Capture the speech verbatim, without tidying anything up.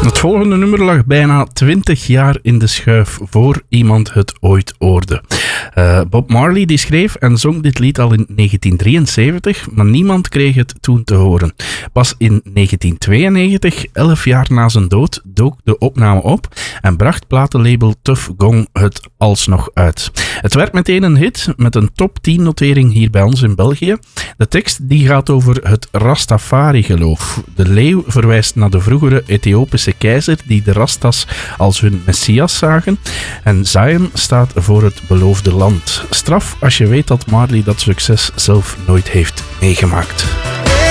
Het volgende nummer lag bijna twintig jaar in de schuif voor iemand het ooit hoorde. Uh, Bob Marley die schreef en zong dit lied al in negentien drieënzeventig, maar niemand kreeg het toen te horen. Pas in negentien tweeënnegentig, elf jaar na zijn dood, dook de opname op en bracht platenlabel Tuff Gong het alsnog uit. Het werd meteen een hit met een top tien notering hier bij ons in België. De tekst die gaat over het Rastafari-geloof. De leeuw verwijst naar de vroegere Ethiopische keizer die de Rastas als hun messias zagen. En Zion staat voor het beloofde land. Straf als je weet dat Marley dat succes zelf nooit heeft meegemaakt.